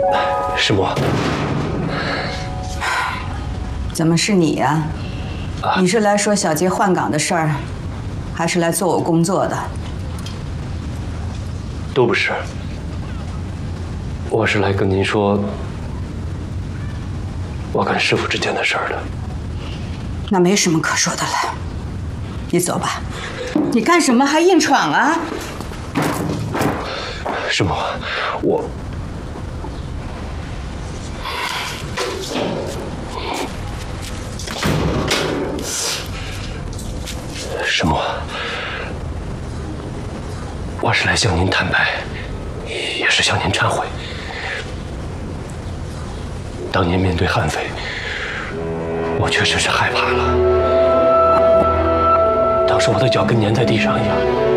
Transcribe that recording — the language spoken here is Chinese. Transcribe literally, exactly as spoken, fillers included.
师母， 怎么是你呀？啊、你是来说小杰换岗的事儿，还是来做我工作的？ 都不是。我是来跟您说我跟师傅之间的事儿的。 那没什么可说的了，你走吧。你干什么还硬闯啊？ 师母，我。 师母，我是来向您坦白，也是向您忏悔。当年面对悍匪，我确实是害怕了。当时我的脚跟粘在地上一样。